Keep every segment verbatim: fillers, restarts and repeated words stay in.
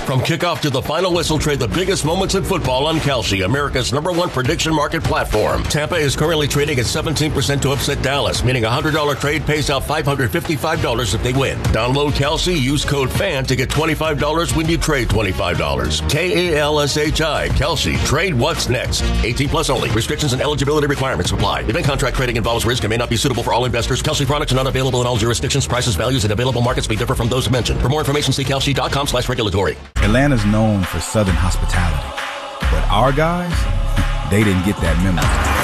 From kickoff to the final whistle, trade the biggest moments in football on Kalshi, America's number one prediction market platform. Tampa is currently trading at seventeen percent to upset Dallas, meaning a one hundred dollars trade pays out five hundred fifty-five dollars if they win. Download Kalshi, use code FAN to get twenty-five dollars when you trade twenty-five dollars. K A L S H I, Kalshi. Trade what's next. eighteen plus only. Restrictions and eligibility requirements apply. Event contract trading involves risk and may not be suitable for all investors. Kalshi products are not available in all jurisdictions. Prices, values, and available markets may differ from those mentioned. For more information, see Kalshi.com slash regulatory. Atlanta's known for Southern hospitality, but our guys, they didn't get that memo.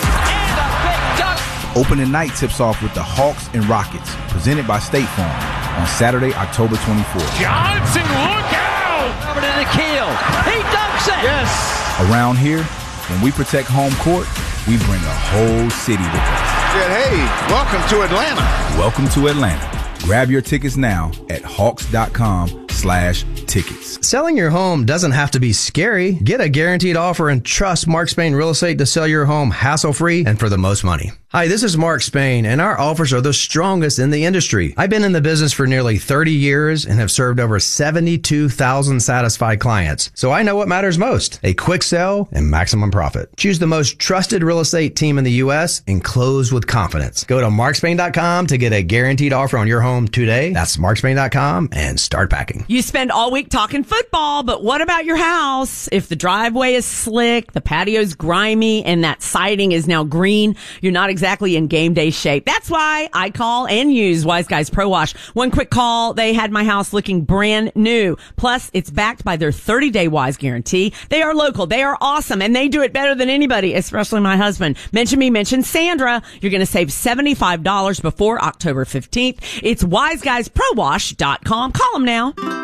Opening night tips off with the Hawks and Rockets, presented by State Farm, on Saturday, October twenty-fourth. Johnson, look out! Over to the keel. He dunks it! Yes! Around here, when we protect home court, we bring a whole city with us. Said, hey, welcome to Atlanta. Welcome to Atlanta. Grab your tickets now at hawks.com slash tickets. Selling your home doesn't have to be scary. Get a guaranteed offer and trust Mark Spain Real Estate to sell your home hassle-free and for the most money. Hi, this is Mark Spain, and our offers are the strongest in the industry. I've been in the business for nearly thirty years and have served over seventy-two thousand satisfied clients. So I know what matters most, a quick sell and maximum profit. Choose the most trusted real estate team in the U S and close with confidence. Go to mark spain dot com to get a guaranteed offer on your home today. That's mark spain dot com and start packing. You spend all week talking football, but what about your house? If the driveway is slick, the patio's grimy, and that siding is now green, you're not exactly Exactly in game day shape. That's why I call and use Wise Guys Pro Wash. One quick call, they had my house looking brand new. Plus, it's backed by their thirty day Wise guarantee. They are local, they are awesome, and they do it better than anybody, especially my husband. Mention me, mention Sandra. You're going to save seventy-five dollars before October fifteenth. It's wise guys pro wash dot com. Call them now.